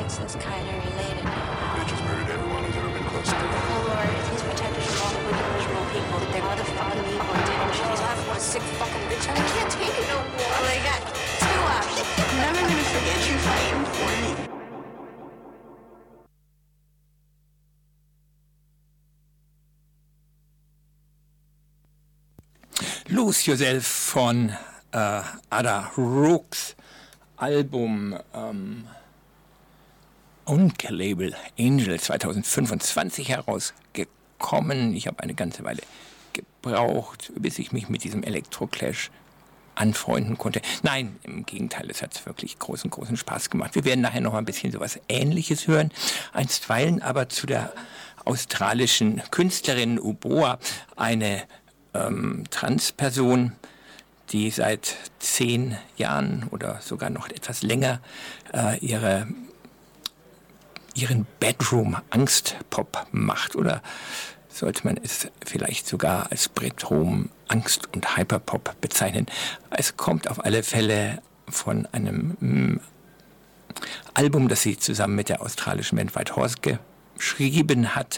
thinks it's kind of related. Bitch has murdered everyone who's ever been close to her. Oh, Lord, he's protected from all the wicked miserable people. Their mother, father, me, or didn't. She's half what a sick fucking bitch. I can't take it no more. Oh, they got 2 options. I'm never gonna forget you fighting for me. Lose Yourself von Ada Rooks Album Label Angel 2025 herausgekommen. Ich habe eine ganze Weile gebraucht, bis ich mich mit diesem Electroclash anfreunden konnte. Nein, im Gegenteil, es hat wirklich großen Spaß gemacht. Wir werden nachher noch ein bisschen sowas Ähnliches hören, einstweilen aber zu der australischen Künstlerin Uboa, eine Transperson, die seit 10 Jahren oder sogar noch etwas länger ihren Bedroom-Angst-Pop macht. Oder sollte man es vielleicht sogar als Bedroom-Angst- und Hyperpop bezeichnen. Es kommt auf alle Fälle von einem Album, das sie zusammen mit der australischen Band White Horse geschrieben hat.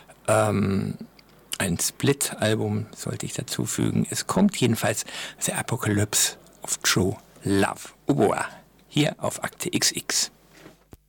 Ein Split-Album sollte ich dazu fügen. Es kommt jedenfalls The Apocalypse of True Love. Uboa, hier auf Akte XX.